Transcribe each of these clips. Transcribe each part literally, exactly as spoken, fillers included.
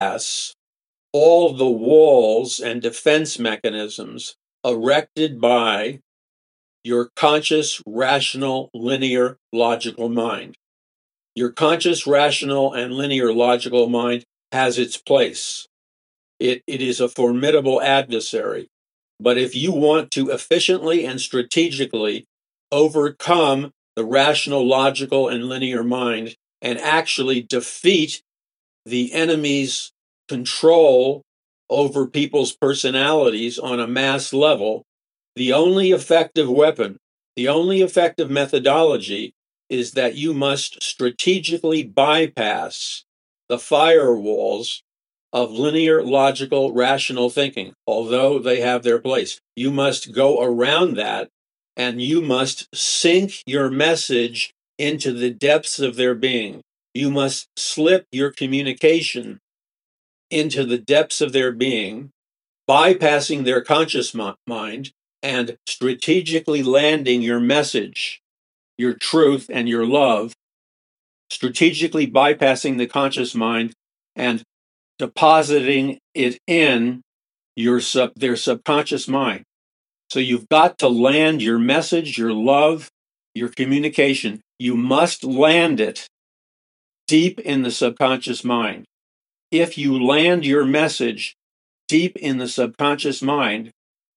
bypass all the walls and defense mechanisms erected by your conscious, rational, linear, logical mind. Your conscious, rational, and linear, logical mind has its place. It, it is a formidable adversary. But if you want to efficiently and strategically overcome the rational, logical, and linear mind and actually defeat the enemy's control over people's personalities on a mass level, the only effective weapon, the only effective methodology is that you must strategically bypass the firewalls of linear, logical, rational thinking, although they have their place. You must go around that, and you must sink your message into the depths of their being. You must slip your communication into the depths of their being, bypassing their conscious mind and strategically landing your message, your truth, and your love, strategically bypassing the conscious mind and depositing it in your sub, their subconscious mind. So you've got to land your message, your love, your communication. You must land it deep in the subconscious mind. If you land your message deep in the subconscious mind,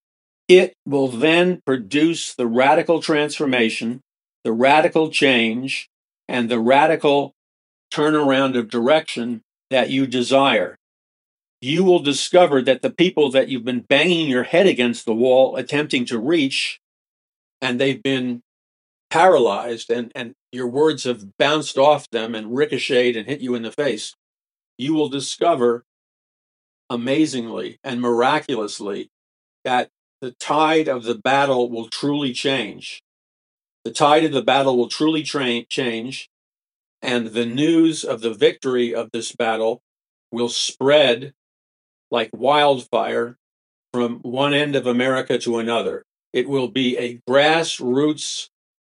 it will then produce the radical transformation, the radical change, and the radical turnaround of direction that you desire. You will discover that the people that you've been banging your head against the wall attempting to reach, and they've been paralyzed, and, and your words have bounced off them and ricocheted and hit you in the face, you will discover amazingly and miraculously that the tide of the battle will truly change. The tide of the battle will truly tra- change, and the news of the victory of this battle will spread like wildfire from one end of America to another. It will be a grassroots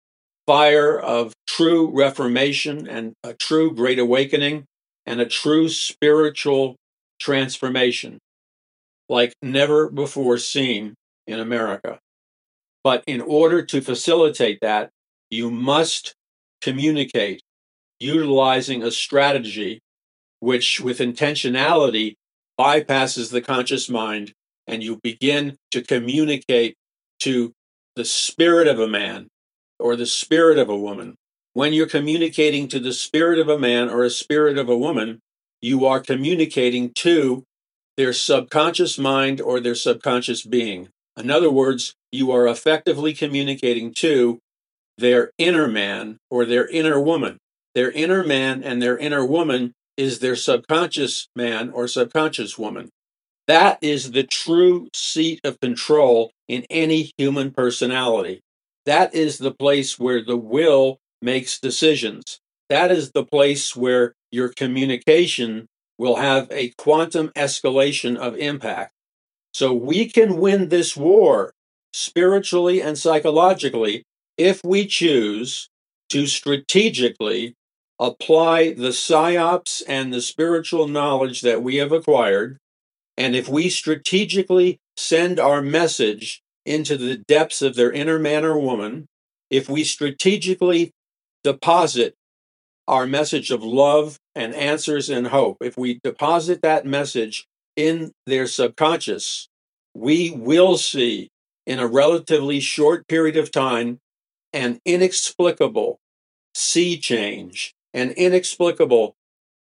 fire of true reformation and a true great awakening and a true spiritual transformation like never before seen in America. But in order to facilitate that, you must communicate utilizing a strategy which, with intentionality, bypasses the conscious mind, and you begin to communicate to the spirit of a man or the spirit of a woman. When you're communicating to the spirit of a man or a spirit of a woman, you are communicating to their subconscious mind or their subconscious being. In other words, you are effectively communicating to their inner man or their inner woman. Their inner man and their inner woman is their subconscious man or subconscious woman. That is the true seat of control in any human personality. That is the place where the will makes decisions. That is the place where your communication will have a quantum escalation of impact. So we can win this war spiritually and psychologically if we choose to strategically apply the psyops and the spiritual knowledge that we have acquired, and if we strategically send our message into the depths of their inner man or woman, if we strategically deposit our message of love and answers and hope, if we deposit that message in their subconscious, we will see in a relatively short period of time an inexplicable sea change, an inexplicable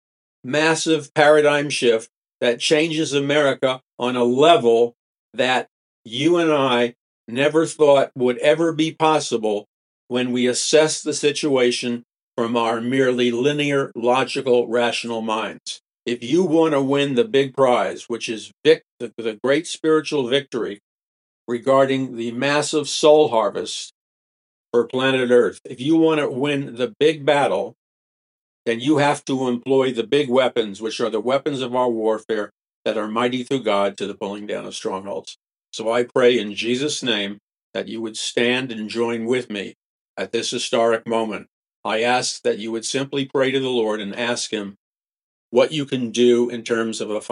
massive paradigm shift that changes America on a level that you and I never thought would ever be possible when we assess the situation from our merely linear, logical, rational minds. If you want to win the big prize, which is vic- the, the great spiritual victory regarding the massive soul harvest for planet Earth, if you want to win the big battle, then you have to employ the big weapons, which are the weapons of our warfare that are mighty through God to the pulling down of strongholds. So I pray in Jesus' name that you would stand and join with me at this historic moment. I ask that you would simply pray to the Lord and ask him, what you can do in terms of a